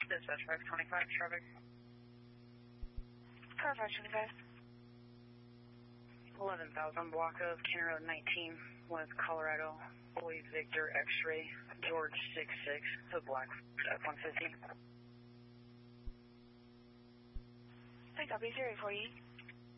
Dispatch 525 traffic. Car 525. 11,000 block of County Road 19 with Colorado, Boy Victor X-ray, George 66, the black F-150. I copy 0 for you.